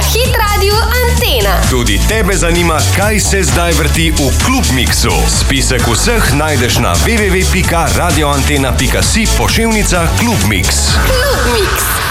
Hit Radio Antena. Tudi tebe zanima, kaj se zdaj vrti v Klub Miksu. Spisek vseh najdeš na www.radioantena.si /Klub Mix. Klub Mix.